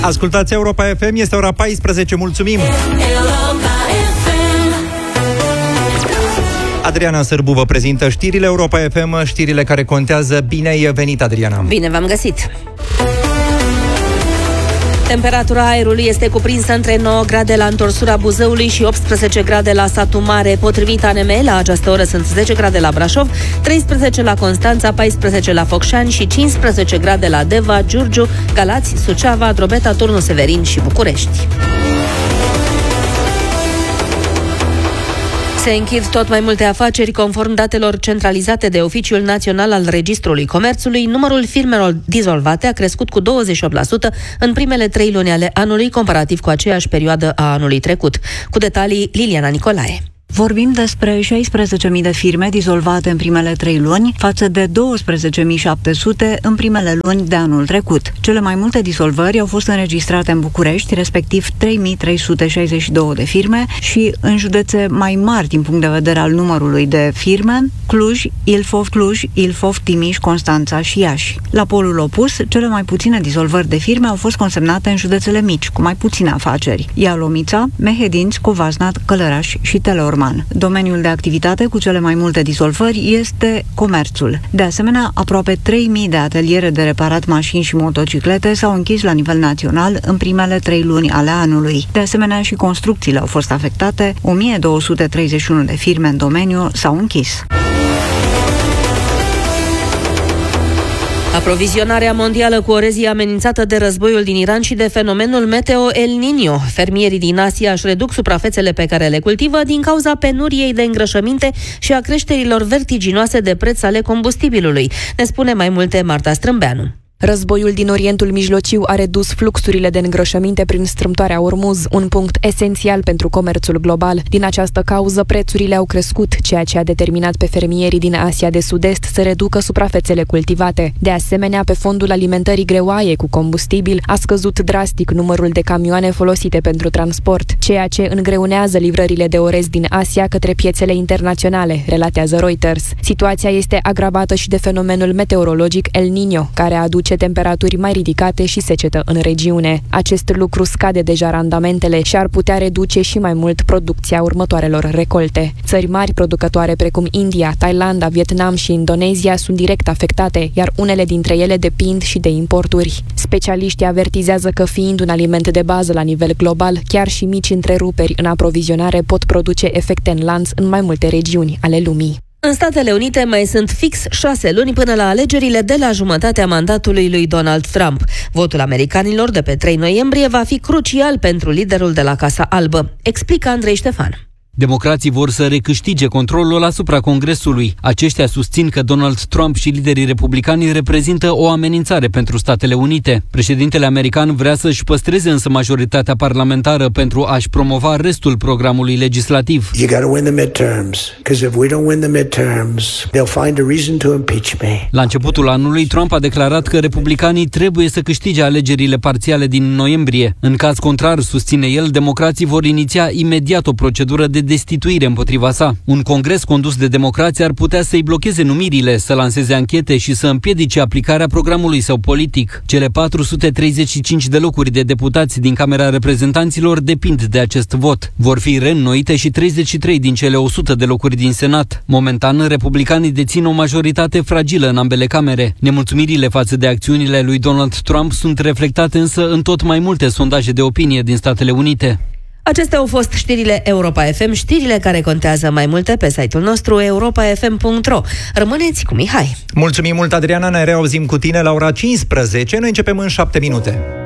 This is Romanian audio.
Ascultați Europa FM, este ora 14, mulțumim! Adriana Sârbu vă prezintă știrile Europa FM, știrile care contează. Bine ai venit, Adriana! Bine v-am găsit! Temperatura aerului este cuprinsă între 9 grade la întorsura Buzăului și 18 grade la satul Mare. Potrivit ANM, la această oră sunt 10 grade la Brașov, 13 la Constanța, 14 la Focșani și 15 grade la Deva, Giurgiu, Galați, Suceava, Drobeta, Turnul Severin și București. Se închid tot mai multe afaceri. Conform datelor centralizate de Oficiul Național al Registrului Comerțului, numărul firmelor dizolvate a crescut cu 28% în primele 3 luni ale anului, comparativ cu aceeași perioadă a anului trecut. Cu detalii, Liliana Nicolae. Vorbim despre 16.000 de firme dizolvate în primele 3 luni, față de 12.700 în primele luni de anul trecut. Cele mai multe dizolvări au fost înregistrate în București, respectiv 3.362 de firme, și în județe mai mari din punct de vedere al numărului de firme, Cluj, Ilfov, Timiș, Constanța și Iași. La polul opus, cele mai puține dizolvări de firme au fost consemnate în județele mici, cu mai puține afaceri: Ialomița, Mehedinți, Covaznat, Călăraș și Teleorman. Domeniul de activitate cu cele mai multe dizolvări este comerțul. De asemenea, aproape 3.000 de ateliere de reparat mașini și motociclete s-au închis la nivel național în primele 3 luni ale anului. De asemenea, și construcțiile au fost afectate, 1.231 de firme în domeniu s-au închis. Aprovizionarea mondială cu orez e amenințată de războiul din Iran și de fenomenul meteo El Niño. Fermierii din Asia își reduc suprafețele pe care le cultivă din cauza penuriei de îngrășăminte și a creșterilor vertiginoase de preț ale combustibilului. Ne spune mai multe Marta Strâmbeanu. Războiul din Orientul Mijlociu a redus fluxurile de îngrășăminte prin strâmtoarea Ormuz, un punct esențial pentru comerțul global. Din această cauză, prețurile au crescut, ceea ce a determinat pe fermierii din Asia de Sud-Est să reducă suprafețele cultivate. De asemenea, pe fondul alimentării greoaie cu combustibil, a scăzut drastic numărul de camioane folosite pentru transport, ceea ce îngreunează livrările de orez din Asia către piețele internaționale, relatează Reuters. Situația este agravată și de fenomenul meteorologic El Niño, care aduce temperaturi mai ridicate și secetă în regiune. Acest lucru scade deja randamentele și ar putea reduce și mai mult producția următoarelor recolte. Țări mari producătoare precum India, Thailanda, Vietnam și Indonezia sunt direct afectate, iar unele dintre ele depind și de importuri. Specialiștii avertizează că, fiind un aliment de bază la nivel global, chiar și mici întreruperi în aprovizionare pot produce efecte în lanț în mai multe regiuni ale lumii. În Statele Unite mai sunt fix 6 luni până la alegerile de la jumătatea mandatului lui Donald Trump. Votul americanilor de pe 3 noiembrie va fi crucial pentru liderul de la Casa Albă, explică Andrei Ștefan. Democrații vor să recâștige controlul asupra Congresului. Aceștia susțin că Donald Trump și liderii republicani reprezintă o amenințare pentru Statele Unite. Președintele american vrea să-și păstreze însă majoritatea parlamentară pentru a-și promova restul programului legislativ. La începutul anului, Trump a declarat că republicanii trebuie să câștige alegerile parțiale din noiembrie. În caz contrar, susține el, democrații vor iniția imediat o procedură de destituire împotriva sa. Un congres condus de democrați ar putea să-i blocheze numirile, să lanseze anchete și să împiedice aplicarea programului său politic. Cele 435 de locuri de deputați din Camera Reprezentanților depind de acest vot. Vor fi reînnoite și 33 din cele 100 de locuri din Senat. Momentan, republicanii dețin o majoritate fragilă în ambele camere. Nemulțumirile față de acțiunile lui Donald Trump sunt reflectate însă în tot mai multe sondaje de opinie din Statele Unite. Acestea au fost știrile Europa FM, știrile care contează mai multe pe site-ul nostru europafm.ro. Rămâneți cu Mihai. Mulțumim mult, Adriana, ne reauzim cu tine la ora 15. Noi începem în 7 minute.